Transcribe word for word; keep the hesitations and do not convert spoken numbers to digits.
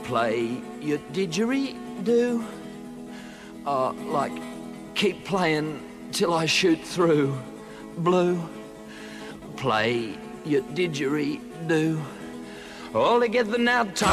Play your didgeridoo. Uh, like, keep playing till I shoot through. Blue. Play your didgeridoo. All together now, time.